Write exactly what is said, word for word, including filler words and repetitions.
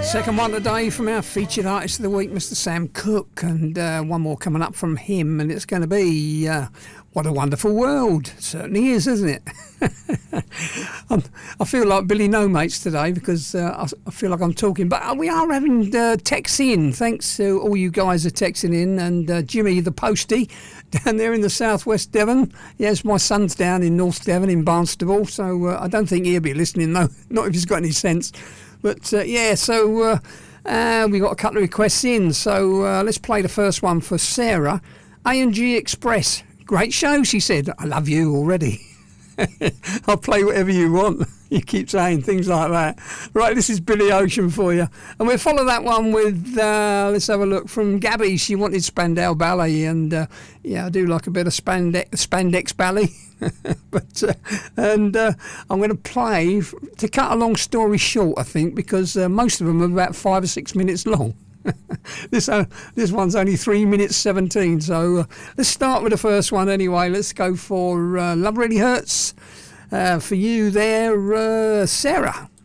Second one today from our featured artist of the week, Mister Sam Cooke, and uh, one more coming up from him, and it's going to be uh, What a Wonderful World. It certainly is, isn't it? I'm, I feel like Billy No Mates today because uh, I, I feel like I'm talking, but we are having uh, texts in. Thanks to all you guys are texting in, and uh, Jimmy the Postie down there in the southwest Devon. Yes, my son's down in North Devon in Barnstable, so uh, I don't think he'll be listening though, not if he's got any sense. But uh, yeah, so uh, uh, we got a couple of requests in, so uh, let's play the first one for Sarah. A and G Express, great show, she said. I love you already. I'll play whatever you want. You keep saying things like that. Right, this is Billy Ocean for you. And we'll follow that one with, uh, let's have a look, from Gabby. She wanted Spandau Ballet, and uh, yeah, I do like a bit of spandex, spandex ballet. but uh, And uh, I'm going to play, to cut a long story short, I think, because uh, most of them are about five or six minutes long. this uh, this one's only three minutes seventeen, so uh, let's start with the first one anyway. Let's go for uh, Love Really Hurts uh, for you there, uh, Sarah.